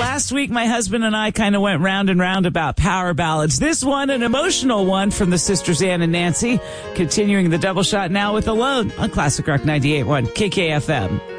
last week my husband and I kind of went round and round about power ballads. This one, an emotional one from the sisters Ann and Nancy. Continuing the double shot now with Alone on Classic Rock 98.1 KKFM.